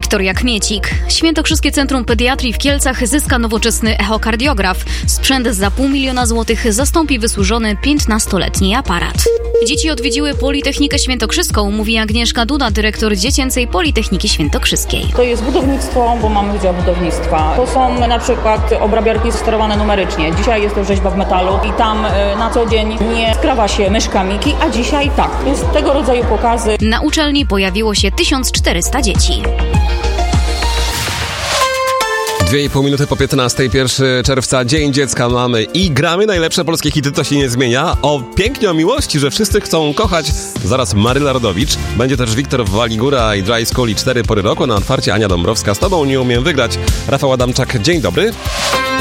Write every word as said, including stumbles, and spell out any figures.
Wiktoria Kmiecik. Świętokrzyskie Centrum Pediatrii w Kielcach zyska nowoczesny echokardiograf. Sprzęt za pół miliona złotych zastąpi wysłużony piętnastoletni aparat. Dzieci odwiedziły Politechnikę Świętokrzyską, mówi Agnieszka Duda, dyrektor Dziecięcej Politechniki Świętokrzyskiej. To jest budownictwo, bo mamy Wydział Budownictwa. To są na przykład obrabiarki sterowane numerycznie. Dzisiaj jest to rzeźba w metalu i tam na co dzień nie skrawa się myszka Miki, a dzisiaj tak. Jest tego rodzaju pokazy. Na uczelni pojawiło się tysiąc czterysta dzieci. Dwie i pół minuty po piętnastej, pierwszego czerwca, Dzień Dziecka mamy i gramy najlepsze polskie hity, to się nie zmienia. O pięknie, o miłości, że wszyscy chcą kochać. Zaraz Maryla Rodowicz. Będzie też Wiktor Waligura i Dry School i Cztery Pory Roku. Na otwarcie Ania Dąbrowska. Z tobą nie umiem wygrać. Rafał Adamczak, dzień dobry.